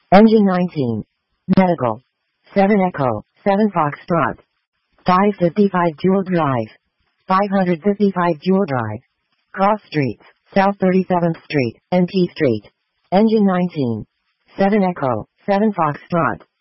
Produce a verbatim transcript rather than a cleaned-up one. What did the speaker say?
Engine nineteen. Medical. seven Echo, seven Foxtrot. five fifty-five Jewel Drive. five fifty-five Jewel Drive. Cross Streets, South thirty-seventh Street, and T Street. Engine nineteen. seven Echo, seven Foxtrot.